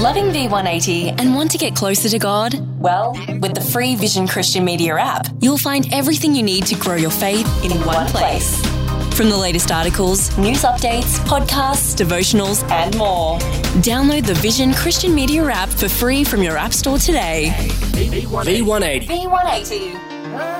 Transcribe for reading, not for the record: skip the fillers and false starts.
Loving V180 and want to get closer to God? Well, with the free Vision Christian Media app, you'll find everything you need to grow your faith in one place. From the latest articles, news updates, podcasts, devotionals, and more. Download the Vision Christian Media app for free from your app store today. V180. V180.